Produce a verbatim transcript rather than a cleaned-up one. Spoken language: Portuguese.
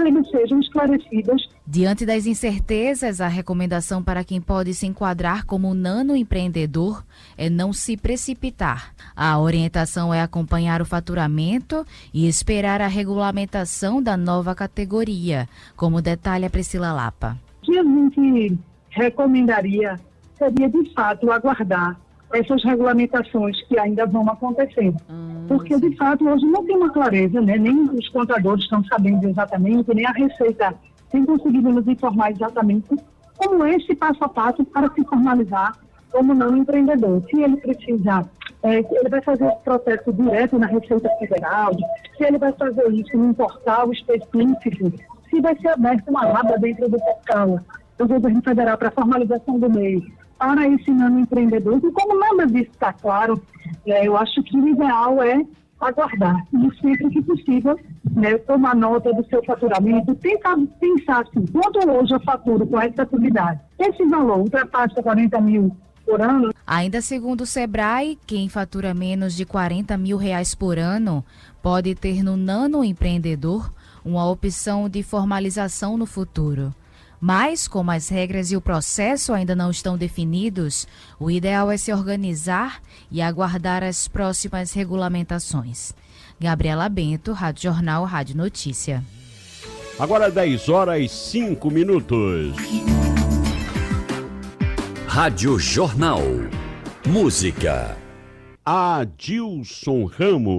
eles sejam esclarecidos. Diante das incertezas, a recomendação para quem pode se enquadrar como nanoempreendedor é não se precipitar. A orientação é acompanhar o faturamento e esperar a regulamentação da nova categoria, como detalha Priscila Lapa. O que a gente recomendaria seria, de fato, aguardar essas regulamentações que ainda vão acontecendo. Hum, Porque, sim. de fato, hoje não tem uma clareza, né? Nem os contadores estão sabendo exatamente, nem a Receita tem conseguido nos informar exatamente como é esse passo a passo para se formalizar como não empreendedor. Se ele precisa, é, se ele vai fazer esse processo direto na Receita Federal, se ele vai fazer isso num portal específico, se vai ser aberta uma aba dentro do portal do governo federal para a formalização do M E I para esse nano empreendedor. E como nada disso está claro, é, eu acho que o ideal é aguardar e sempre que possível, né, tomar nota do seu faturamento, tentar pensar assim, quanto hoje eu faturo com essa atividade. Esse valor ultrapassa quarenta mil por ano. Ainda segundo o Sebrae, quem fatura menos de quarenta mil reais por ano pode ter no nano empreendedor uma opção de formalização no futuro. Mas, como as regras e o processo ainda não estão definidos, o ideal é se organizar e aguardar as próximas regulamentações. Gabriela Bento, Rádio Jornal, Rádio Notícia. Agora dez horas e cinco minutos. Rádio Jornal. Música. Adilson Ramos.